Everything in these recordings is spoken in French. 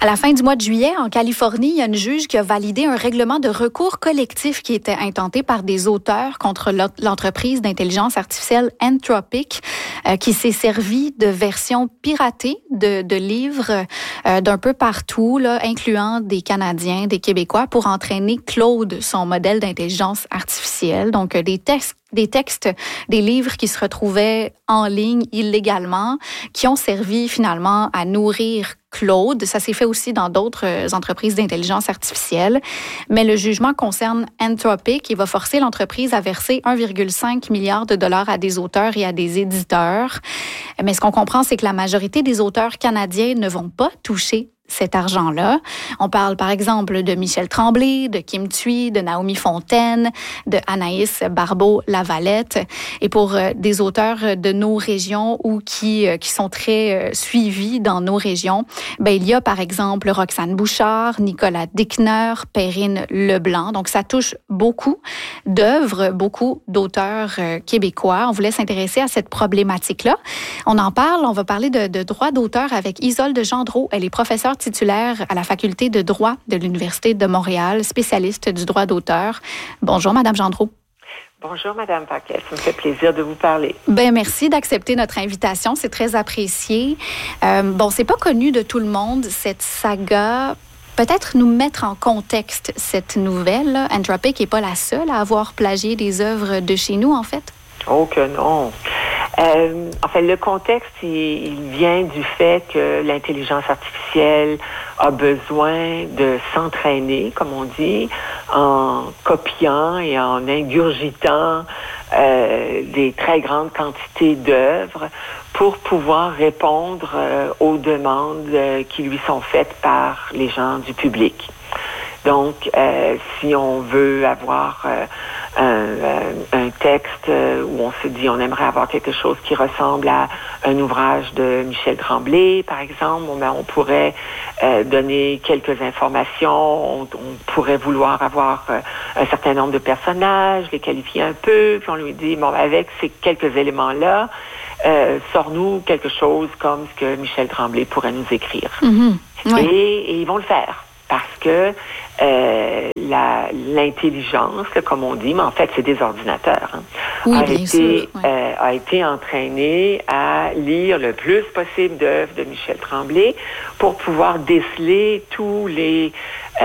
À la fin du mois de juillet, en Californie, il y a une juge qui a validé un règlement de recours collectif qui était intenté par des auteurs contre l'entreprise d'intelligence artificielle Anthropic, qui s'est servi de versions piratées de livres d'un peu partout, là, incluant des Canadiens, des Québécois, pour entraîner Claude, son modèle d'intelligence artificielle. Donc, des textes, des livres qui se retrouvaient en ligne illégalement, qui ont servi finalement à nourrir Claude. Ça s'est fait aussi dans d'autres entreprises d'intelligence artificielle. Mais le jugement concerne Anthropic et va forcer l'entreprise à verser 1,5 milliard de dollars à des auteurs et à des éditeurs. Mais ce qu'on comprend, c'est que la majorité des auteurs canadiens ne vont pas toucher cet argent-là. On parle par exemple de Michel Tremblay, de Kim Thuy, de Naomi Fontaine, de Anaïs Barbeau-Lavalette. Et pour des auteurs de nos régions ou qui sont très suivis dans nos régions, il y a par exemple Roxane Bouchard, Nicolas Dickner, Perrine Leblanc. Donc ça touche beaucoup d'œuvres, beaucoup d'auteurs québécois. On voulait s'intéresser à cette problématique-là. On en parle, on va parler de droit d'auteur avec Isolde Gendreau. Elle est professeure titulaire à la faculté de droit de l'Université de Montréal, spécialiste du droit d'auteur. Bonjour, Madame Gendreau. Bonjour, Madame Paquet. Ça me fait plaisir de vous parler. Merci d'accepter notre invitation. C'est très apprécié. C'est pas connu de tout le monde, cette saga. Peut-être nous mettre en contexte cette nouvelle. Là. Anthropic n'est pas la seule à avoir plagié des œuvres de chez nous, en fait. Oh que non. Le contexte, il vient du fait que l'intelligence artificielle a besoin de s'entraîner, comme on dit, en copiant et en ingurgitant des très grandes quantités d'œuvres pour pouvoir répondre aux demandes qui lui sont faites par les gens du public. Donc, si on veut avoir un texte où on se dit on aimerait avoir quelque chose qui ressemble à un ouvrage de Michel Tremblay, par exemple, on pourrait donner quelques informations, on pourrait vouloir avoir un certain nombre de personnages, les qualifier un peu, puis on lui dit, avec ces quelques éléments-là, sors-nous quelque chose comme ce que Michel Tremblay pourrait nous écrire. Mm-hmm. Ouais. Et ils vont le faire. Parce que l'intelligence, comme on dit, mais en fait, c'est des ordinateurs, a été entraînée à lire le plus possible d'œuvres de Michel Tremblay pour pouvoir déceler tous les,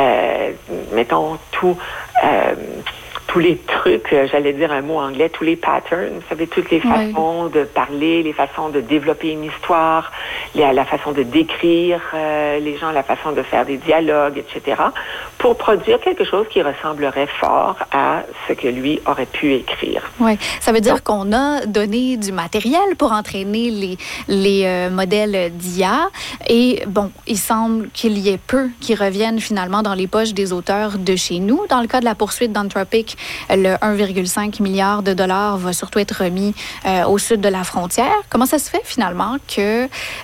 tous les trucs, j'allais dire un mot anglais, tous les patterns, vous savez, toutes les façons de parler, les façons de développer une histoire, la façon de décrire les gens, la façon de faire des dialogues, etc., pour produire quelque chose qui ressemblerait fort à ce que lui aurait pu écrire. Oui, ça veut dire qu'on a donné du matériel pour entraîner les modèles d'IA et il semble qu'il y ait peu qui reviennent finalement dans les poches des auteurs de chez nous. Dans le cas de la poursuite d'Anthropic, le 1,5 milliard de dollars va surtout être remis au sud de la frontière. Comment ça se fait finalement que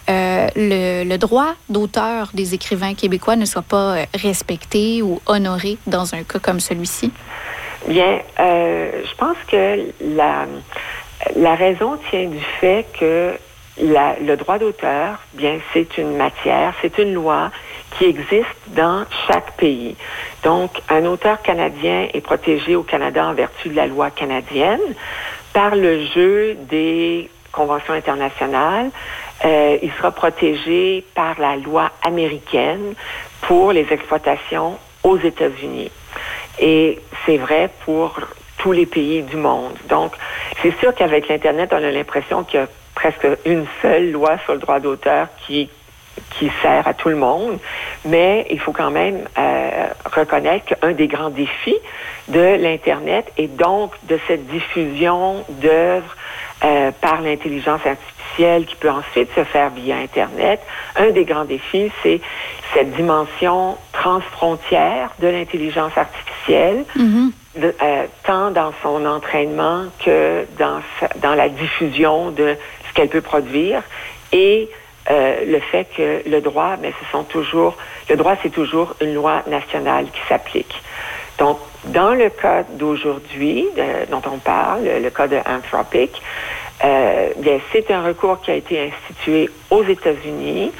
le droit d'auteur des écrivains québécois ne soit pas respecté ou honoré dans un cas comme celui-ci? Bien, je pense que la raison tient du fait que le droit d'auteur, bien, c'est une matière, c'est une loi qui existe dans chaque pays. Donc, un auteur canadien est protégé au Canada en vertu de la loi canadienne par le jeu des conventions internationales. Il sera protégé par la loi américaine pour les exploitations aux États-Unis. Et c'est vrai pour tous les pays du monde. Donc, c'est sûr qu'avec l'Internet, on a l'impression qu'il y a presque une seule loi sur le droit d'auteur qui sert à tout le monde, mais il faut quand même reconnaître qu'un des grands défis de l'Internet et donc de cette diffusion d'œuvres par l'intelligence artificielle qui peut ensuite se faire via Internet, un des grands défis, c'est cette dimension transfrontière de l'intelligence artificielle, tant dans son entraînement que dans la diffusion de ce qu'elle peut produire et le fait que le droit, le droit, c'est toujours une loi nationale qui s'applique. Donc, dans le cas d'aujourd'hui, dont on parle, le cas de Anthropic, c'est un recours qui a été institué aux États-Unis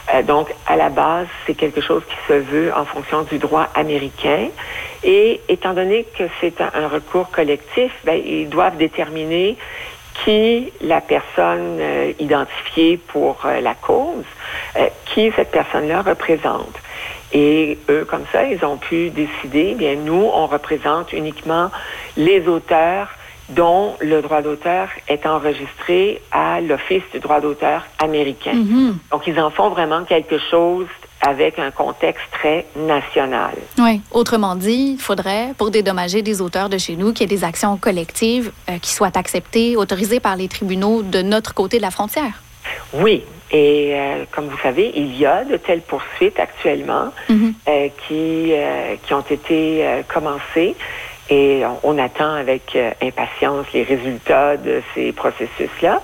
Donc, à la base, c'est quelque chose qui se veut en fonction du droit américain. Et étant donné que c'est un recours collectif, ils doivent déterminer qui la personne identifiée pour la cause, qui cette personne-là représente. Et eux, comme ça, ils ont pu décider, bien, nous, on représente uniquement les auteurs dont le droit d'auteur est enregistré à l'Office du droit d'auteur américain. Mm-hmm. Donc, ils en font vraiment quelque chose avec un contexte très national. Oui. Autrement dit, il faudrait, pour dédommager des auteurs de chez nous, qu'il y ait des actions collectives qui soient acceptées, autorisées par les tribunaux de notre côté de la frontière. Oui. Et comme vous savez, il y a de telles poursuites actuellement qui ont été commencées. Et on attend avec impatience les résultats de ces processus-là.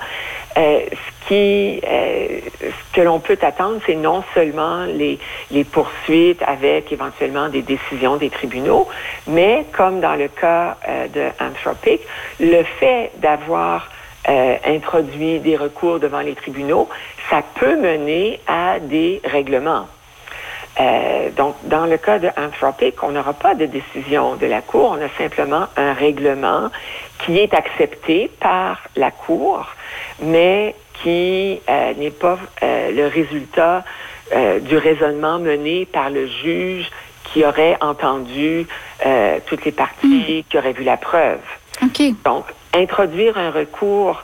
Ce que l'on peut attendre, c'est non seulement les poursuites avec éventuellement des décisions des tribunaux, mais comme dans le cas de Anthropic, le fait d'avoir introduit des recours devant les tribunaux, ça peut mener à des règlements. Donc, dans le cas de Anthropic, on n'aura pas de décision de la Cour, on a simplement un règlement qui est accepté par la Cour, mais qui n'est pas le résultat du raisonnement mené par le juge qui aurait entendu toutes les parties, qui aurait vu la preuve. Okay. Donc, introduire un recours,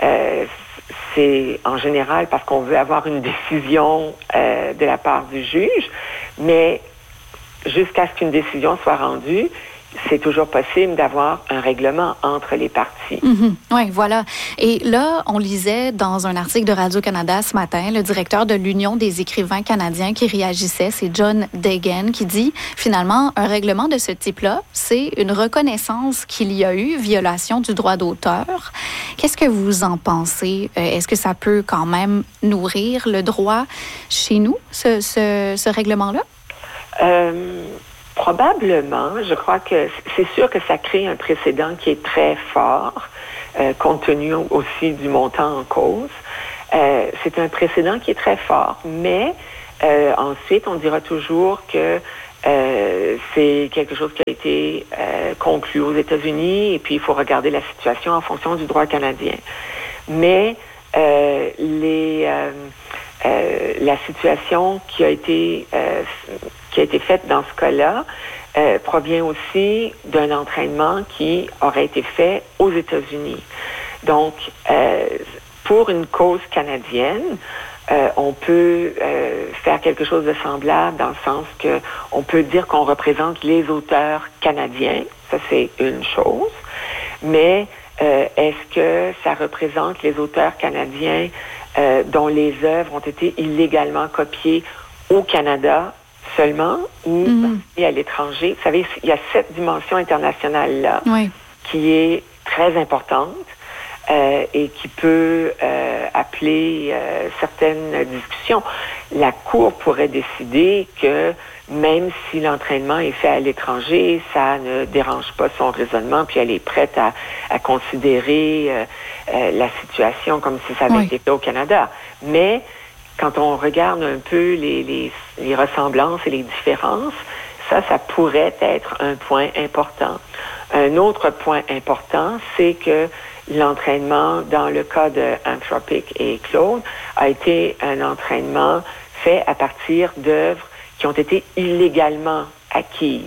c'est en général parce qu'on veut avoir une décision de la part du juge, mais jusqu'à ce qu'une décision soit rendue, c'est toujours possible d'avoir un règlement entre les parties. Mm-hmm. Oui, voilà. Et là, on lisait dans un article de Radio-Canada ce matin, le directeur de l'Union des écrivains canadiens qui réagissait, c'est John Deegan, qui dit, finalement, un règlement de ce type-là, c'est une reconnaissance qu'il y a eu violation du droit d'auteur. Qu'est-ce que vous en pensez? Est-ce que ça peut quand même nourrir le droit chez nous, ce règlement-là? Probablement. Je crois que c'est sûr que ça crée un précédent qui est très fort, compte tenu aussi du montant en cause. C'est un précédent qui est très fort, mais ensuite, on dira toujours que c'est quelque chose qui a été conclu aux États-Unis et puis il faut regarder la situation en fonction du droit canadien. Mais la situation qui a été faite dans ce cas-là provient aussi d'un entraînement qui aurait été fait aux États-Unis. Donc, pour une cause canadienne, on peut faire quelque chose de semblable dans le sens que on peut dire qu'on représente les auteurs canadiens, ça c'est une chose, mais est-ce que ça représente les auteurs canadiens dont les œuvres ont été illégalement copiées au Canada seulement ou à l'étranger? Vous savez, il y a cette dimension internationale-là qui est très importante et qui peut appeler certaines discussions. La Cour pourrait décider que même si l'entraînement est fait à l'étranger, ça ne dérange pas son raisonnement, puis elle est prête à considérer la situation comme si ça avait été fait au Canada. Mais quand on regarde un peu les ressemblances et les différences, ça pourrait être un point important. Un autre point important, c'est que l'entraînement, dans le cas de Anthropic et Claude, a été un entraînement fait à partir d'œuvres qui ont été illégalement acquises.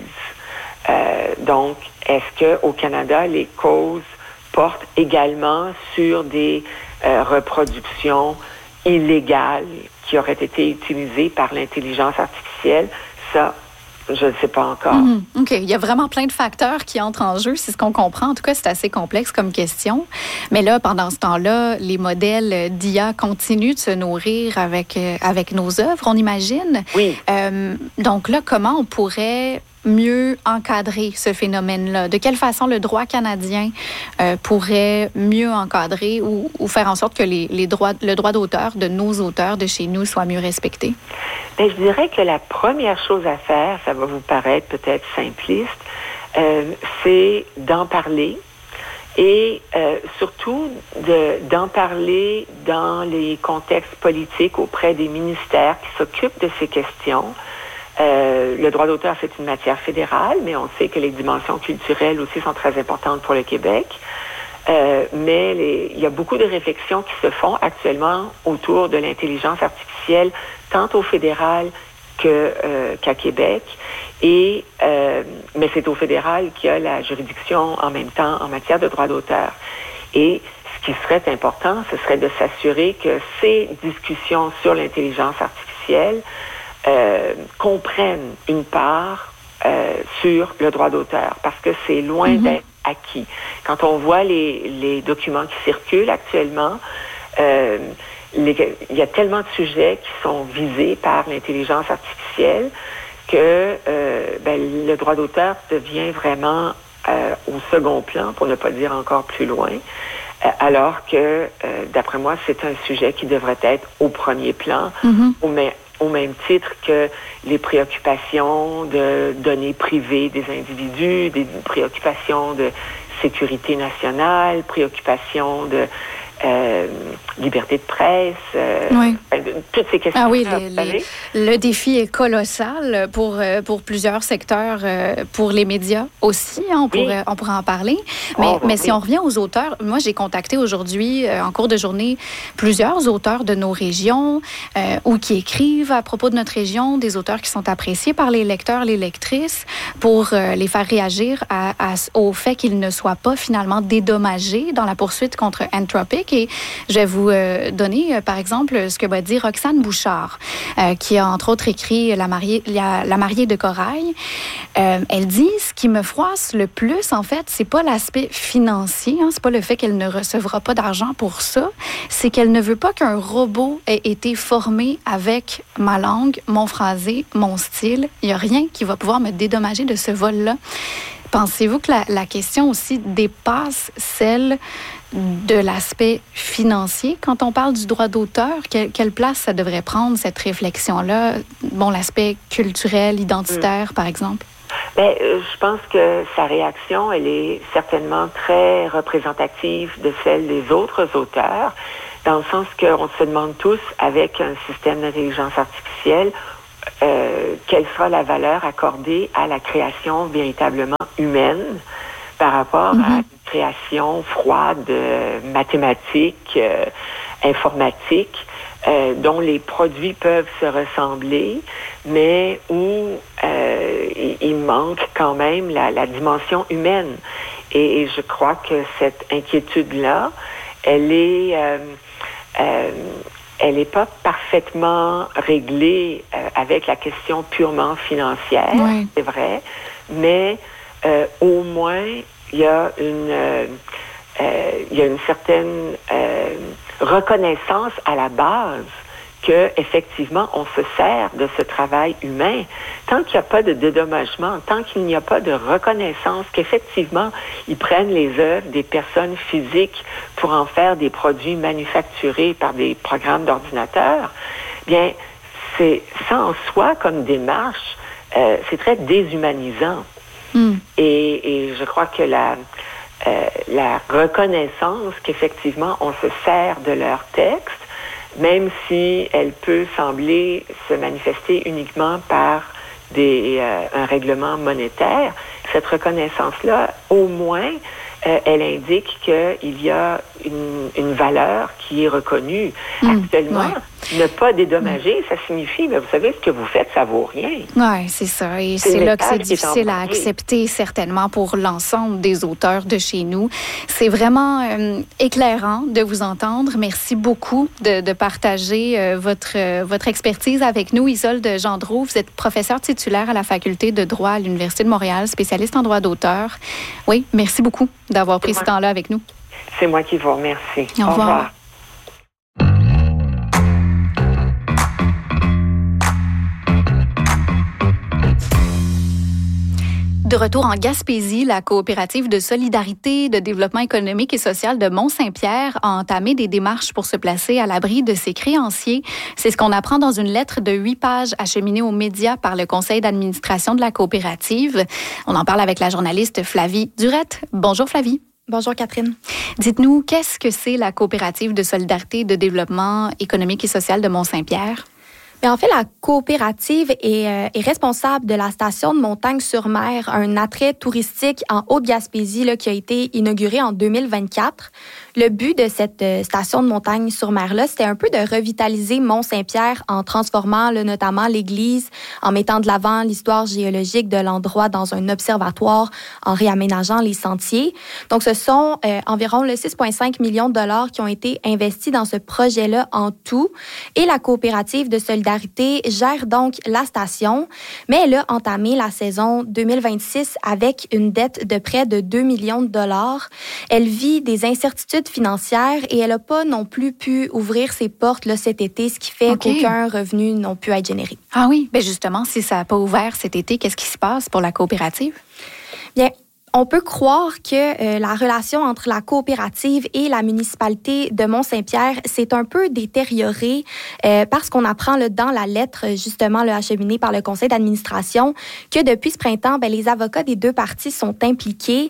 Donc, est-ce qu'au Canada, les causes portent également sur des reproductions illégales qui auraient été utilisées par l'intelligence artificielle? Ça, je ne sais pas encore. OK. Il y a vraiment plein de facteurs qui entrent en jeu, c'est ce qu'on comprend. En tout cas, c'est assez complexe comme question. Mais là, pendant ce temps-là, les modèles d'IA continuent de se nourrir avec nos œuvres, on imagine. Oui. Donc là, comment on pourrait mieux encadrer ce phénomène-là? De quelle façon le droit canadien pourrait mieux encadrer ou faire en sorte que le droit d'auteur de nos auteurs de chez nous soit mieux respecté? Bien, je dirais que la première chose à faire, ça va vous paraître peut-être simpliste, c'est d'en parler et surtout d'en parler dans les contextes politiques auprès des ministères qui s'occupent de ces questions. Le droit d'auteur, c'est une matière fédérale, mais on sait que les dimensions culturelles aussi sont très importantes pour le Québec. Mais il y a beaucoup de réflexions qui se font actuellement autour de l'intelligence artificielle, tant au fédéral qu'à Québec. Mais c'est au fédéral qu'il y a la juridiction en même temps en matière de droit d'auteur. Et ce qui serait important, ce serait de s'assurer que ces discussions sur l'intelligence artificielle comprennent une part sur le droit d'auteur, parce que c'est loin d'être acquis. Quand on voit les documents qui circulent actuellement, il y a tellement de sujets qui sont visés par l'intelligence artificielle que le droit d'auteur devient vraiment au second plan, pour ne pas dire encore plus loin, alors que, d'après moi, c'est un sujet qui devrait être au premier plan, au même titre que les préoccupations de données privées des individus, des préoccupations de sécurité nationale, préoccupations de liberté de presse, toutes ces questions. Ah oui, le défi est colossal pour plusieurs secteurs, pour les médias aussi, hein, on pourrait en parler. Mais si on revient aux auteurs, moi j'ai contacté aujourd'hui, en cours de journée, plusieurs auteurs de nos régions ou qui écrivent à propos de notre région, des auteurs qui sont appréciés par les lecteurs, les lectrices, pour les faire réagir au fait qu'ils ne soient pas finalement dédommagés dans la poursuite contre Anthropic. Et je vais vous donner, par exemple, ce que m'a dit Roxane Bouchard, qui a entre autres écrit La mariée de Corail. Elle dit, ce qui me froisse le plus, en fait, c'est pas l'aspect financier, hein, c'est pas le fait qu'elle ne recevra pas d'argent pour ça, c'est qu'elle ne veut pas qu'un robot ait été formé avec ma langue, mon phrasé, mon style. Il n'y a rien qui va pouvoir me dédommager de ce vol-là. Pensez-vous que la question aussi dépasse celle de l'aspect financier quand on parle du droit d'auteur? Quelle place ça devrait prendre, cette réflexion-là? Bon, l'aspect culturel, identitaire, par exemple. Je pense que sa réaction, elle est certainement très représentative de celle des autres auteurs, dans le sens qu'on se demande tous, avec un système d'intelligence artificielle, quelle sera la valeur accordée à la création véritablement humaine par rapport à une création froide, mathématique, informatique, dont les produits peuvent se ressembler, mais où il manque quand même la dimension humaine. Et je crois que cette inquiétude-là, elle est pas parfaitement réglée avec la question purement financière, c'est vrai, mais au moins il y a une certaine reconnaissance à la base que effectivement on se sert de ce travail humain. Tant qu'il n'y a pas de dédommagement, tant qu'il n'y a pas de reconnaissance qu'effectivement ils prennent les œuvres des personnes physiques pour en faire des produits manufacturés par des programmes d'ordinateur, bien ça en soi comme démarche, c'est très déshumanisant. Et je crois que la reconnaissance qu'effectivement on se sert de leur texte, même si elle peut sembler se manifester uniquement par un règlement monétaire, cette reconnaissance-là, au moins, elle indique qu'il y a une valeur qui est reconnue. Actuellement, ne pas dédommager, ça signifie, mais vous savez, ce que vous faites, ça vaut rien. Oui, c'est ça. Et c'est là que c'est difficile à accepter, certainement, pour l'ensemble des auteurs de chez nous. C'est vraiment éclairant de vous entendre. Merci beaucoup de partager votre expertise avec nous. Isolde Gendreau, vous êtes professeure titulaire à la Faculté de droit à l'Université de Montréal, spécialiste en droit d'auteur. Oui, merci beaucoup d'avoir pris ce temps-là avec nous. C'est moi qui vous remercie. Au revoir. De retour en Gaspésie, la coopérative de solidarité, de développement économique et social de Mont-Saint-Pierre a entamé des démarches pour se placer à l'abri de ses créanciers. C'est ce qu'on apprend dans une lettre de 8 pages acheminée aux médias par le conseil d'administration de la coopérative. On en parle avec la journaliste Flavie Durette. Bonjour Flavie. Bonjour Catherine. Dites-nous, qu'est-ce que c'est la coopérative de solidarité et de développement économique et social de Mont-Saint-Pierre? Bien, en fait, la coopérative est responsable de la station de Montagne-sur-Mer, un attrait touristique en Haute-Gaspésie là, qui a été inauguré en 2024. Le but de cette station de Montagne-sur-Mer-là, c'était un peu de revitaliser Mont-Saint-Pierre en transformant là, notamment l'église, en mettant de l'avant l'histoire géologique de l'endroit dans un observatoire, en réaménageant les sentiers. Donc, ce sont environ 6,5 millions de dollars qui ont été investis dans ce projet-là en tout. Et la coopérative de solidarité gère donc la station, mais elle a entamé la saison 2026 avec une dette de près de 2 millions de dollars. Elle vit des incertitudes financière et elle n'a pas non plus pu ouvrir ses portes là, cet été, ce qui fait qu'aucun revenu n'a pu être généré. Ah oui, bien justement, si ça n'a pas ouvert cet été, qu'est-ce qui se passe pour la coopérative? Bien, on peut croire que la relation entre la coopérative et la municipalité de Mont-Saint-Pierre s'est un peu détériorée parce qu'on apprend là, dans la lettre justement acheminée par le conseil d'administration que depuis ce printemps, bien, les avocats des deux parties sont impliqués.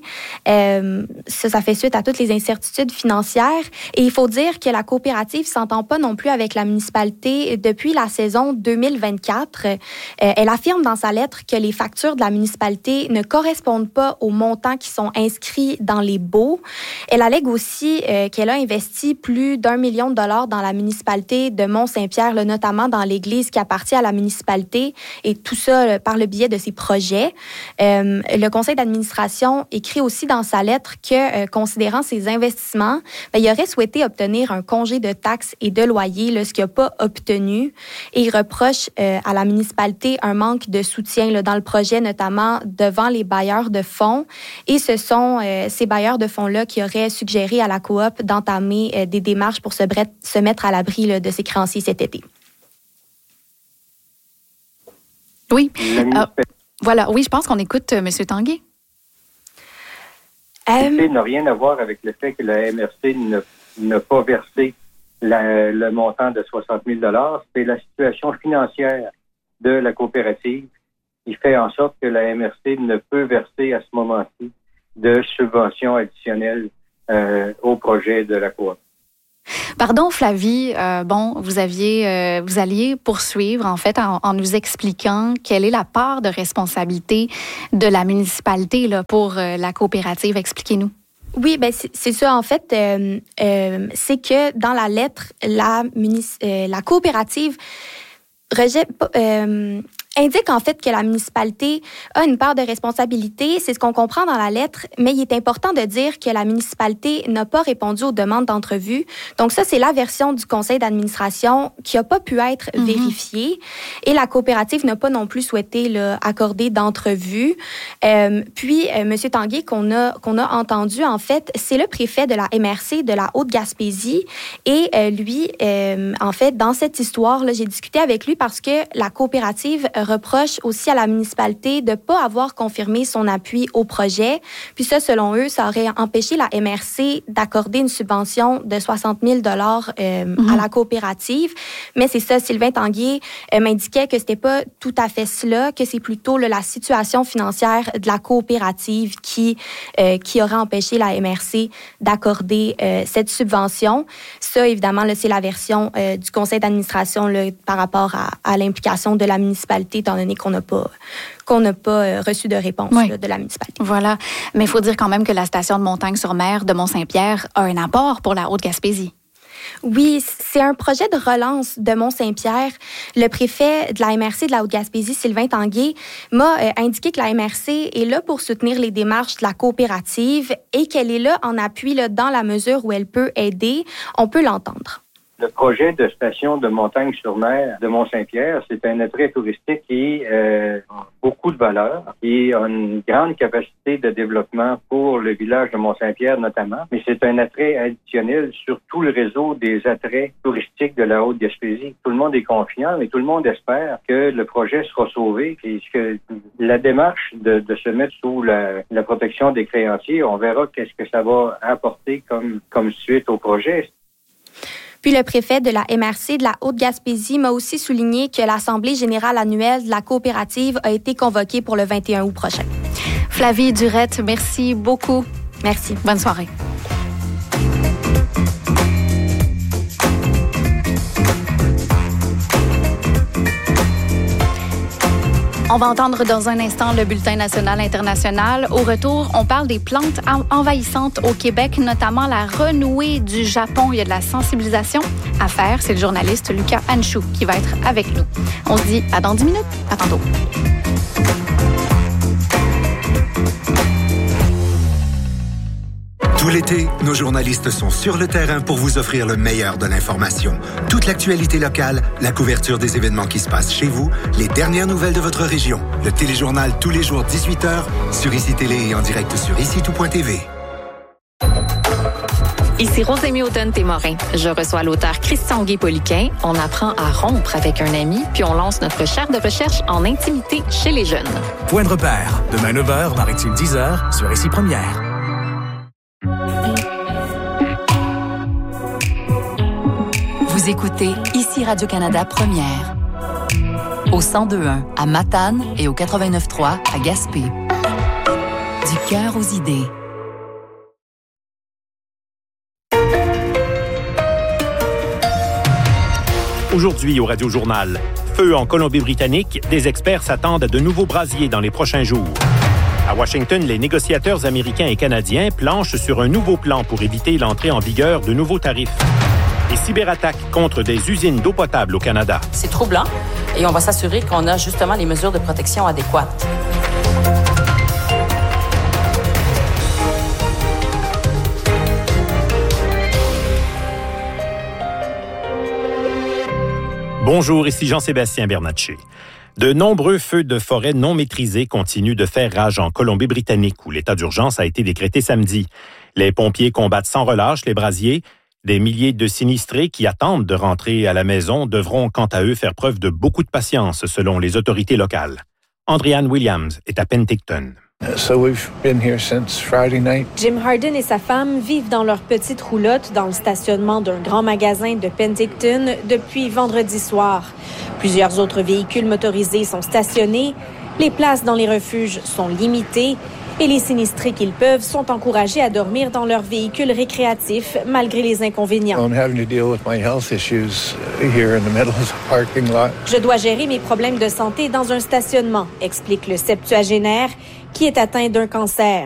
Ça fait suite à toutes les incertitudes financières. Et il faut dire que la coopérative ne s'entend pas non plus avec la municipalité depuis la saison 2024. Elle affirme dans sa lettre que les factures de la municipalité ne correspondent pas aux montants qui sont inscrits dans les baux. Elle allègue aussi qu'elle a investi plus d'1 million de dollars dans la municipalité de Mont-Saint-Pierre, là, notamment dans l'église qui appartient à la municipalité, et tout ça par le biais de ses projets. Le conseil d'administration écrit aussi dans sa lettre que, considérant ses investissements, bien, il aurait souhaité obtenir un congé de taxes et de loyers, là, ce qu'il n'a pas obtenu, et il reproche à la municipalité un manque de soutien là, dans le projet, notamment devant les bailleurs de fonds. Et ce sont ces bailleurs de fonds-là qui auraient suggéré à la coop d'entamer des démarches pour se mettre à l'abri là, de ces créanciers cet été. Oui. Voilà. Oui, je pense qu'on écoute M. Tanguay. n'a rien à voir avec le fait que la MRC n'a pas versé le montant de 60 000 $. C'est la situation financière de la coopérative qui fait en sorte que la MRC ne peut verser à ce moment-ci de subventions additionnelles au projet de la coop. Pardon, Flavie, vous alliez poursuivre en fait en nous expliquant quelle est la part de responsabilité de la municipalité là, pour la coopérative. Expliquez-nous. Oui, ben c'est ça. En fait, c'est que dans la lettre, la coopérative indique en fait que la municipalité a une part de responsabilité. C'est ce qu'on comprend dans la lettre, mais il est important de dire que la municipalité n'a pas répondu aux demandes d'entrevue. Donc ça, c'est la version du conseil d'administration qui n'a pas pu être vérifiée. Et la coopérative n'a pas non plus souhaité là, accorder d'entrevue. Puis, M. Tanguay, qu'on a entendu, en fait, c'est le préfet de la MRC de la Haute-Gaspésie. Et lui, en fait, dans cette histoire, là, j'ai discuté avec lui parce que la coopérative reproche aussi à la municipalité de ne pas avoir confirmé son appui au projet. Puis ça, selon eux, ça aurait empêché la MRC d'accorder une subvention de 60 000 $ à la coopérative. Mais c'est ça, Sylvain Tanguay m'indiquait que c'était pas tout à fait cela, que c'est plutôt là, la situation financière de la coopérative qui aurait empêché la MRC d'accorder cette subvention. Ça, évidemment, là, c'est la version du conseil d'administration là, par rapport à l'implication de la municipalité, étant donné qu'on n'a pas reçu de réponse là, de la municipalité. Voilà. Mais il faut dire quand même que la station de Montagne-sur-Mer de Mont-Saint-Pierre a un apport pour la Haute-Gaspésie. Oui, c'est un projet de relance de Mont-Saint-Pierre. Le préfet de la MRC de la Haute-Gaspésie, Sylvain Tanguay, m'a indiqué que la MRC est là pour soutenir les démarches de la coopérative et qu'elle est là en appui là, dans la mesure où elle peut aider. On peut l'entendre. Le projet de station de Montagne-sur-Mer de Mont-Saint-Pierre, c'est un attrait touristique qui a beaucoup de valeur, qui a une grande capacité de développement pour le village de Mont-Saint-Pierre notamment, mais c'est un attrait additionnel sur tout le réseau des attraits touristiques de la Haute-Gaspésie. Tout le monde est confiant, mais tout le monde espère que le projet sera sauvé et que la démarche de se mettre sous la protection des créanciers, on verra qu'est-ce que ça va apporter comme suite au projet. Puis le préfet de la MRC de la Haute-Gaspésie m'a aussi souligné que l'Assemblée générale annuelle de la coopérative a été convoquée pour le 21 août prochain. Flavie Durette, merci beaucoup. Merci. Bonne soirée. On va entendre dans un instant le bulletin national international. Au retour, on parle des plantes envahissantes au Québec, notamment la renouée du Japon. Il y a de la sensibilisation à faire. C'est le journaliste Lucas Anchou qui va être avec nous. On se dit à dans 10 minutes. À tantôt. Tout l'été, nos journalistes sont sur le terrain pour vous offrir le meilleur de l'information. Toute l'actualité locale, la couverture des événements qui se passent chez vous, les dernières nouvelles de votre région. Le téléjournal tous les jours 18h sur ICI Télé et en direct sur ICI-tout.tv. Ici Rosémie Automne-Témorin. Je reçois l'auteur Christian Guay-Poliquin. On apprend à rompre avec un ami, puis on lance notre chaire de recherche en intimité chez les jeunes. Point de repère. Demain 9h, Maritime 10h, sur ICI Première. Vous écoutez ici Radio-Canada Première. Au 102.1 à Matane et au 89.3 à Gaspé. Du cœur aux idées. Aujourd'hui au Radio-Journal, feu en Colombie-Britannique, des experts s'attendent à de nouveaux brasiers dans les prochains jours. À Washington, les négociateurs américains et canadiens planchent sur un nouveau plan pour éviter l'entrée en vigueur de nouveaux tarifs. Des cyberattaques contre des usines d'eau potable au Canada. C'est troublant et on va s'assurer qu'on a justement les mesures de protection adéquates. Bonjour, ici Jean-Sébastien Bernatchez. De nombreux feux de forêt non maîtrisés continuent de faire rage en Colombie-Britannique, où l'état d'urgence a été décrété samedi. Les pompiers combattent sans relâche les brasiers. Des milliers de sinistrés qui attendent de rentrer à la maison devront, quant à eux, faire preuve de beaucoup de patience, selon les autorités locales. Andréanne Williams est à Penticton. Jim Harden et sa femme vivent dans leur petite roulotte dans le stationnement d'un grand magasin de Penticton depuis vendredi soir. Plusieurs autres véhicules motorisés sont stationnés. Les places dans les refuges sont limitées. Et les sinistrés qu'ils peuvent sont encouragés à dormir dans leurs véhicules récréatifs malgré les inconvénients. Je dois gérer mes problèmes de santé dans un stationnement, explique le septuagénaire qui est atteint d'un cancer.